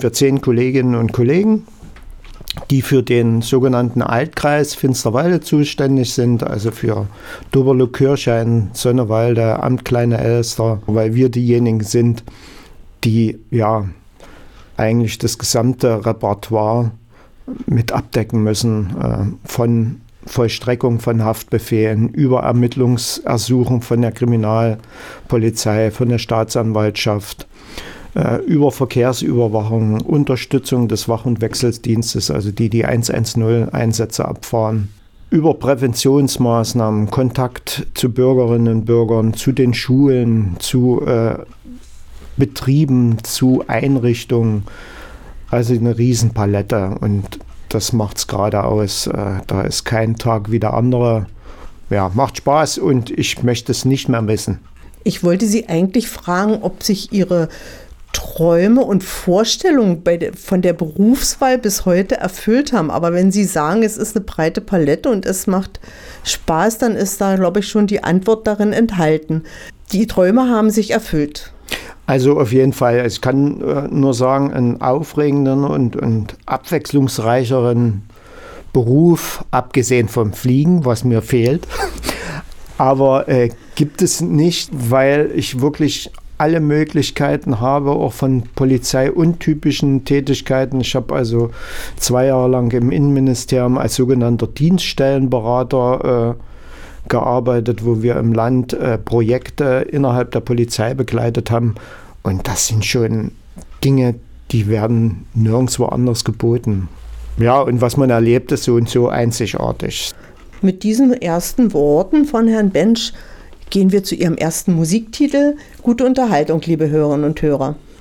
sind wir 10 Kolleginnen und Kollegen, die für den sogenannten Altkreis Finsterwalde zuständig sind, also für Doberlo, Kirchhain, Sonnewalde, Amt Kleine Elster, weil wir diejenigen sind, die ja eigentlich das gesamte Repertoire mit abdecken müssen, von Vollstreckung von Haftbefehlen über Ermittlungsersuchen von der Kriminalpolizei, von der Staatsanwaltschaft, über Verkehrsüberwachung, Unterstützung des Wach- und Wechseldienstes, also die 110-Einsätze abfahren, über Präventionsmaßnahmen, Kontakt zu Bürgerinnen und Bürgern, zu den Schulen, zu Betrieben, zu Einrichtungen, also eine Riesenpalette und das macht es gerade aus. Da ist kein Tag wie der andere. Ja, macht Spaß und ich möchte es nicht mehr missen. Ich wollte Sie eigentlich fragen, ob sich Ihre Träume und Vorstellungen von der Berufswahl bis heute erfüllt haben. Aber wenn Sie sagen, es ist eine breite Palette und es macht Spaß, dann ist da, glaube ich, schon die Antwort darin enthalten. Die Träume haben sich erfüllt. Also auf jeden Fall. Ich kann nur sagen, einen aufregenden und abwechslungsreicheren Beruf, abgesehen vom Fliegen, was mir fehlt. Aber gibt es nicht, weil ich wirklich alle Möglichkeiten habe, auch von polizeiuntypischen Tätigkeiten. Ich habe also 2 Jahre lang im Innenministerium als sogenannter Dienststellenberater gearbeitet, wo wir im Land Projekte innerhalb der Polizei begleitet haben. Und das sind schon Dinge, die werden nirgendwo anders geboten. Ja, und was man erlebt, ist so und so einzigartig. Mit diesen ersten Worten von Herrn Bensch gehen wir zu Ihrem ersten Musiktitel. Gute Unterhaltung, liebe Hörerinnen und Hörer.